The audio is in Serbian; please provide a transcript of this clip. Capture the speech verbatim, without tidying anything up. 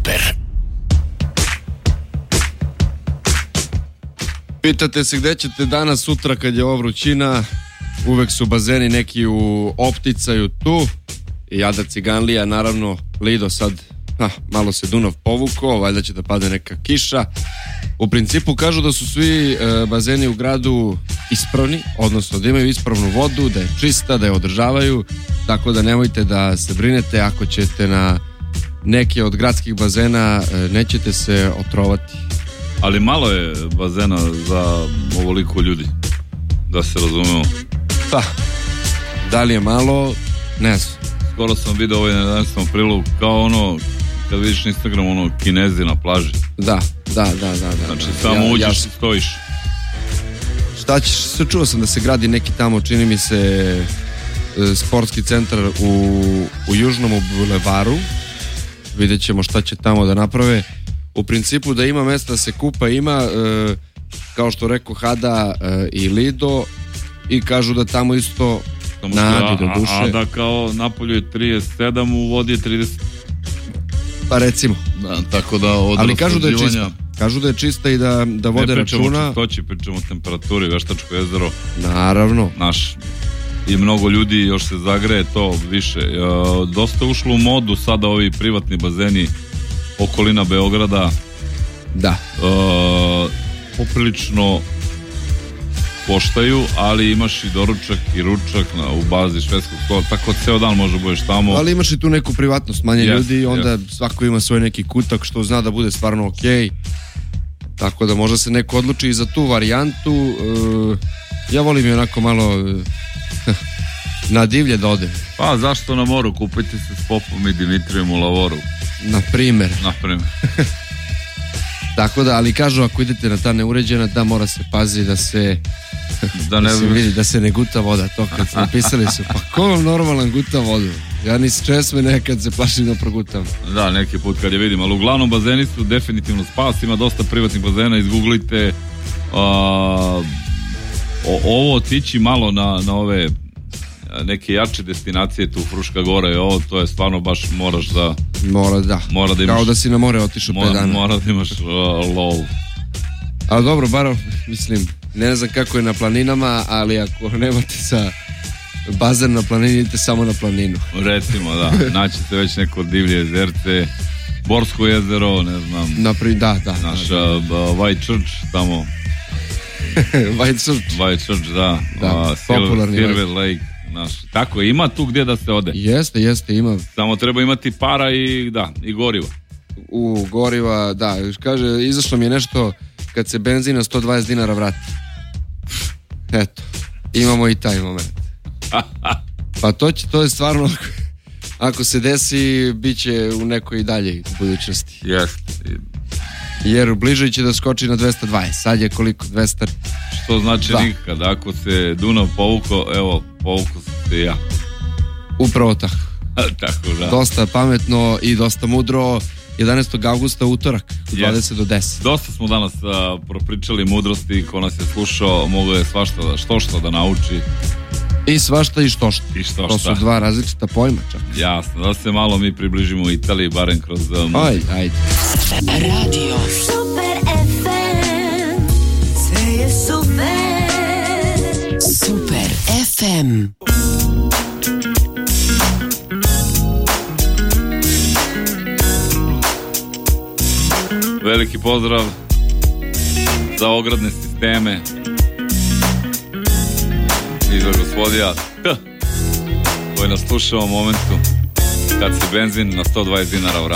Super. Pitate se gde ćete danas, sutra kad je ova vrućina, uvek su bazeni neki u opticaju tu i Jada Ciganlija, naravno Lido sad, ha, malo se Dunav povukao, valjda će da padne neka kiša. U principu kažu da su svi e, bazeni u gradu ispravni, odnosno da imaju ispravnu vodu, da je čista, da je održavaju, tako da nemojte da se brinete ako ćete na neke od gradskih bazena, e, nećete se otrovati. Ali malo je bazena za ovoliko ljudi, da se razumemo. Pa, da li je malo, ne znam. Skoro sam vidio ovaj nedanskom prilog, kao ono, kad vidiš na Instagramu, ono, Kinezi na plaži. Da, da, da, da. da znači, da. samo ja, uđeš ja, i stojiš. Šta ćeš, sve čuo sam da se gradi neki tamo, čini mi se, e, sportski centar u, u Južnom bulevaru. Vidjet ćemo šta će tamo da naprave. U principu da ima mesta da se kupa, ima, e, kao što rekao Hada e, i Lido, i kažu da tamo isto nadi do duše. A, a da kao napolju je trideset sedam, u vodi je trideset. Pa recimo. Da, tako da od ali kažu da je čista. Kažu da je čista i da, da vode računa. Ne pričamo o čistoći, pričamo o temperaturi, Veštačko jezero. Naravno. Naš, i mnogo ljudi još se zagreje to više. E, dosta ušlo u modu sada ovi privatni bazeni okolina Beograda. Da. E, poprilično koštaju, ali imaš i doručak i ručak na, u bazi švedskog stola, tako ceo dan može budeš tamo. Ali imaš i tu neku privatnost, manje yes, ljudi i onda yes. svako ima svoj neki kutak što zna da bude stvarno okej. Okay. Tako da možda se neko odluči i za tu varijantu. E, ja volim i onako malo e, na divlje da ode. Pa zašto na moru? Kupite se s Popom i Dimitrijem u Lavoru. Na primer. Na primer. Tako da, ali kažu ako idete na ta neuređena, da mora se pazi da se da, ne da se vidi, da se ne guta voda. To kad su napisali su, pa ko vam normalan guta vodu? Ja ni s česme nekad se plašim da progutam. Da, neki put kad je vidim, ali uglavnom bazeni su definitivno spas, ima dosta privatnih bazena, izgooglite uh, ovo otići malo na, na ove neke jače destinacije, tu Fruška Gora i ovo, to je stvarno baš moraš da mora da, mora da imaš, kao da si na more otišao pet dana. Mora da imaš uh, lol. Ali dobro, bar mislim, ne znam kako je na planinama, ali ako nemate sa bazen na planini, idite samo na planinu. Recimo, da, naćete već neko divlje jezerce, Borsko jezero, ne znam. Napri, da, da. Naša da, da. White Church tamo. White Church. White Church, da. Da, uh, popularni. Silver Lake. Naš. Tako, ima tu gdje da se ode. Jeste, jeste, ima. Samo treba imati para i da, i goriva. U, goriva, da, kaže, izašlo mi je nešto kad se benzin na sto dvadeset dinara vrati. Eto, imamo i taj moment. Pa to će, to je stvarno, ako se desi, bit će u nekoj daljoj budućnosti. Jeste. Jer bliže će da skoči na dvesta dvadeset, sad je koliko, dvesta. Što znači da. Nikad, ako se Dunav povukao, evo, povukao se ja. Upravo tako. Tako, da. Dosta pametno i dosta mudro. jedanaestog avgusta, utorak, dvadeset do deset. Dosta smo danas a, propričali mudrosti, ko nas je slušao, mogo je svašta, što što da nauči. I svašta i što što. I što to su dva različita pojma čak. Jasno, da se malo mi približimo Italiji, barem kroz... Um... Aj, ajde. Radio Super ef em. Sve je super. Super ef em. Veliki pozdrav za ogradne sisteme i za gospodija koji nas sluša u momentu kad se benzin na sto dvadeset dinara vrati.